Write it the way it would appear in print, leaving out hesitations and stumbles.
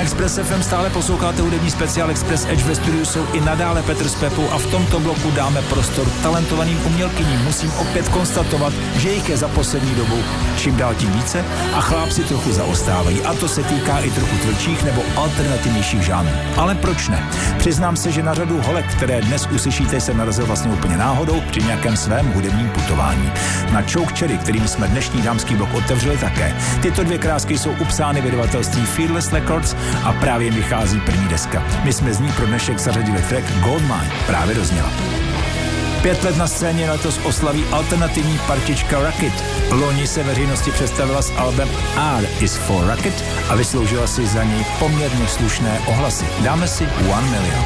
Express FM stále posloucháte hudební speciál Express Edge. Ve studiu jsou i nadále Petr s Pepou a v tomto bloku dáme prostor talentovaným umělkyním. Musím opět konstatovat, že jich je za poslední dobu čím dál tím více a chlápci trochu zaostávají. A to se týká i trochu tvrdších nebo alternativnějších žánrů. Ale proč ne? Přiznám se, že na řadu holek, které dnes uslyšíte, jsem narazil vlastně úplně náhodou při nějakém svém hudebním putování. Na Choke Cherry, kterým jsme dnešní dámský blok otevřeli také. Tyto dvě krásky jsou upsány vydavatelství Fearless Records a právě jim vychází první deska. My jsme z ní pro dnešek zařadili track Goldmine, právě dozněla. 5 let na scéně letos oslaví alternativní partička Rocket. Loni se veřejnosti představila s albem R is for Rocket a vysloužila si za něj poměrně slušné ohlasy. Dáme si 1 Million.